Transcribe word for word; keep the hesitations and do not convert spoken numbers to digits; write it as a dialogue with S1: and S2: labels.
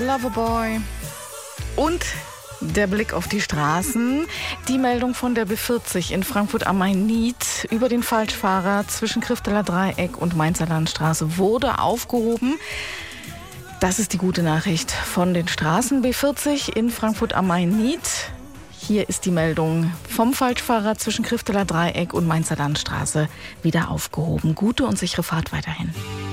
S1: Loverboy. Und der Blick auf die Straßen. Die Meldung von der B vierzig in Frankfurt am Main-Nied über den Falschfahrer zwischen Krifteler Dreieck und Mainzer Landstraße wurde aufgehoben. Das ist die gute Nachricht von den Straßen. B vierzig in Frankfurt am Main-Nied. Hier ist die Meldung vom Falschfahrer zwischen Krifteler Dreieck und Mainzer Landstraße wieder aufgehoben. Gute und sichere Fahrt weiterhin.